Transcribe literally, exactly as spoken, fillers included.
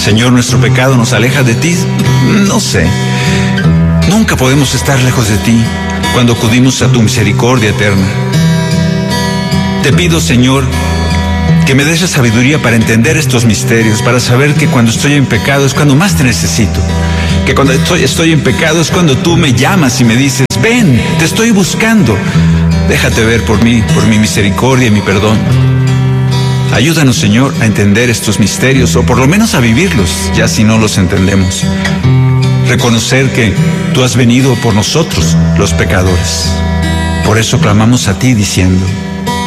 Señor, nuestro pecado nos aleja de ti. No sé. Nunca podemos estar lejos de ti cuando acudimos a tu misericordia eterna. Te pido, Señor, que me des la sabiduría para entender estos misterios, para saber que cuando estoy en pecado es cuando más te necesito. Que cuando estoy, estoy en pecado es cuando tú me llamas y me dices, ven, te estoy buscando. Déjate ver por mí, por mi misericordia y mi perdón. Ayúdanos, Señor, a entender estos misterios, o por lo menos a vivirlos, ya si no los entendemos. Reconocer que tú has venido por nosotros, los pecadores. Por eso clamamos a ti diciendo,